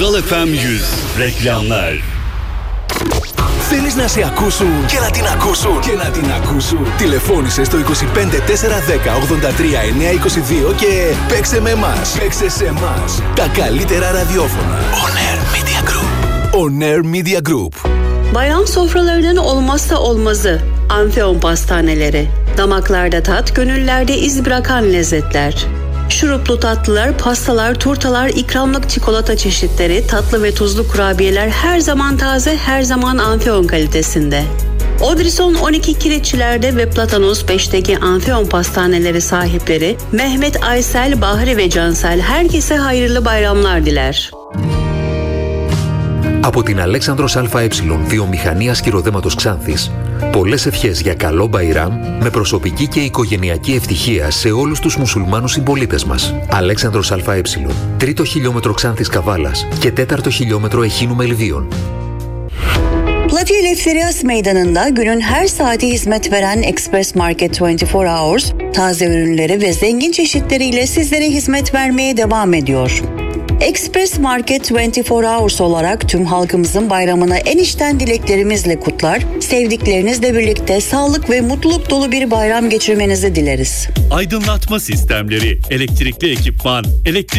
Kral FM 100 reklamlar. Θέλεις να σε ακούσουν και να την ακούσουν και να την ακούσουν? Τηλεφώνησε στο 25410 83 922 και παίξε με εμάς. Παίξε σε εμάς. Τα καλύτερα ραδιόφωνα. On Air Media Group. On Air Media Group. Bayram sofralarının olmazsa olmazı Anfeon pastaneleri. Damaklarda tat, gönüllerde iz bırakan lezzetler. Şuruplu tatlılar, pastalar, turtalar, ikramlık çikolata çeşitleri, tatlı ve tuzlu kurabiyeler her zaman taze, her zaman Anfeon kalitesinde. Odrison 12 Kireççiler'de ve Platanos 5'teki Anfeon pastaneleri sahipleri Mehmet, Aysel, Bahri ve Cansel herkese hayırlı bayramlar diler. Από την Αλέξανδρος ΑΕ Βιομηχανίας Κυροδέματος Ξάνθης, πολλές ευχές για καλό Μπαϊράμ με προσωπική και οικογενειακή ευτυχία σε όλους τους μουσουλμάνους συμπολίτες μας. Αλέξανδρος ΑΕ, 3ο χιλιόμετρο Ξάνθης Καβάλας και 4ο χιλιόμετro Εχίνου Μελβίων. Plato Lefterias Meydanı'nda günün her saati hizmet veren Express Market 24 Hours, taze ürünleri ve zengin çeşitleriyle sizlere hizmet vermeye devam ediyor. Express Market 24 Hours olarak tüm halkımızın bayramını en içten dileklerimizle kutlar, sevdiklerinizle birlikte sağlık ve mutluluk dolu bir bayram geçirmenizi dileriz. Aydınlatma sistemleri, elektrikli ekipman,